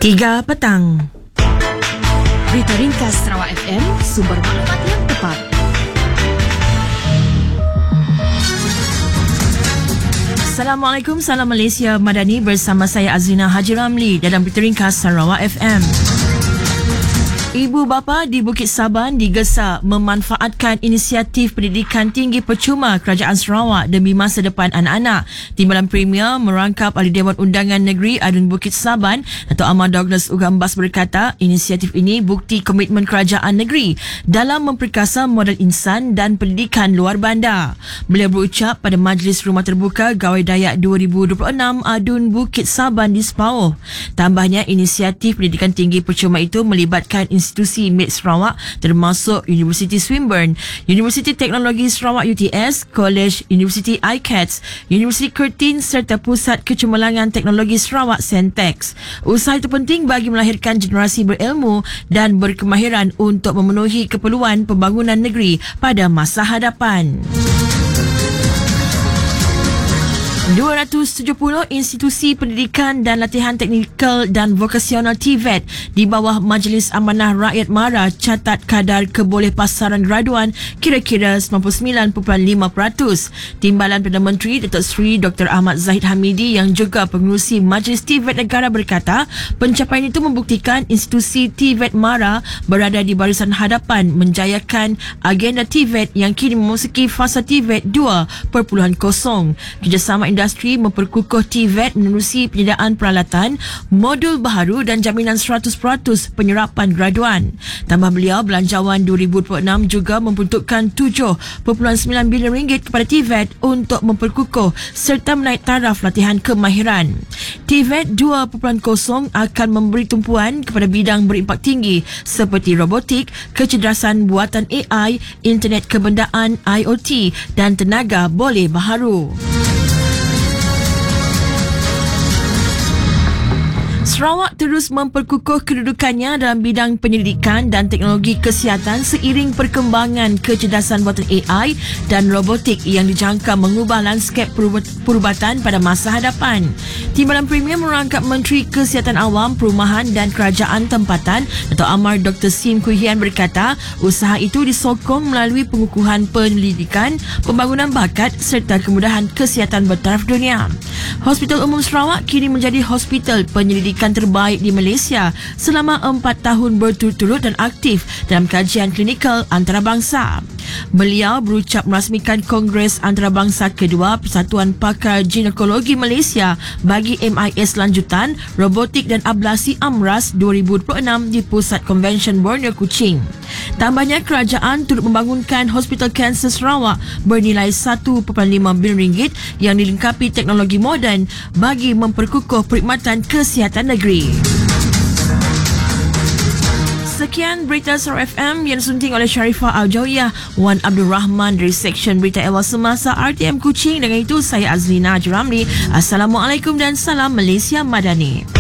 3 petang. Berita ringkas Sarawak FM, sumber maklumat yang tepat. Assalamualaikum, salam Malaysia Madani bersama saya Azrina Haji Ramli dalam Berita Ringkas Sarawak FM. Ibu bapa di Bukit Saban digesa memanfaatkan inisiatif pendidikan tinggi percuma Kerajaan Sarawak demi masa depan anak-anak. Timbalan Premier merangkap Ahli Dewan Undangan Negeri Adun Bukit Saban, Dato' Ahmad Douglas Ugambas berkata, inisiatif ini bukti komitmen kerajaan negeri dalam memperkasa modal insan dan pendidikan luar bandar. Beliau berucap pada Majlis Rumah Terbuka Gawai Dayak 2026 Adun Bukit Saban di Sepauh. Tambahnya, inisiatif pendidikan tinggi percuma itu melibatkan institusi milik Sarawak termasuk Universiti Swinburne, Universiti Teknologi Sarawak UTS, College Universiti ICATS, Universiti Curtin serta Pusat Kecemerlangan Teknologi Sarawak Sentex. Usaha itu penting bagi melahirkan generasi berilmu dan berkemahiran untuk memenuhi keperluan pembangunan negeri pada masa hadapan. 270 institusi pendidikan dan latihan teknikal dan vokasional TVET di bawah Majlis Amanah Rakyat MARA catat kadar kebolehpasaran graduan kira-kira 99.5%. Timbalan Perdana Menteri Datuk Seri Dr. Ahmad Zahid Hamidi yang juga pengerusi Majlis TVET Negara berkata, pencapaian itu membuktikan institusi TVET MARA berada di barisan hadapan menjayakan agenda TVET yang kini memasuki fasa TVET 2.0. Kerjasama industri memperkukuh TVET menerusi penyediaan peralatan, modul baharu dan jaminan 100% penyerapan graduan. Tambah beliau, belanjawan 2026 juga memperuntukkan RM7.9 bilion kepada TVET untuk memperkukuh serta menaik taraf latihan kemahiran. TVET 2.0 akan memberi tumpuan kepada bidang berimpak tinggi seperti robotik, kecerdasan buatan AI, internet kebendaan IoT dan tenaga boleh baharu. Sarawak terus memperkukuh kedudukannya dalam bidang penyelidikan dan teknologi kesihatan seiring perkembangan kecerdasan buatan AI dan robotik yang dijangka mengubah lanskap perubatan pada masa hadapan. Timbalan Premier merangkap Menteri Kesihatan Awam, Perumahan dan Kerajaan Tempatan, Dato' Amar Dr. Sim Kuhian berkata, usaha itu disokong melalui pengukuhan penyelidikan, pembangunan bakat serta kemudahan kesihatan bertaraf dunia. Hospital Umum Sarawak kini menjadi hospital penyelidikan terbaik di Malaysia selama 4 tahun berturut-turut dan aktif dalam kajian klinikal antarabangsa. Beliau berucap merasmikan Kongres Antarabangsa kedua Persatuan Pakar Ginekologi Malaysia bagi MIS lanjutan, robotik dan ablasi AMRAS 2026 di Pusat Convention Borneo Kuching. Tambahnya, kerajaan turut membangunkan Hospital Kanser Sarawak bernilai RM1.5 bilion yang dilengkapi teknologi moden bagi memperkukuh perkhidmatan kesihatan negeri. Sekian berita Sarawak FM yang disunting oleh Sharifah Al-Jawiyah, Wan Abdul Rahman dari Seksyen Berita Awal Semasa RTM Kuching. Dengan itu, saya Azrina Haji Ramli. Assalamualaikum dan salam Malaysia Madani.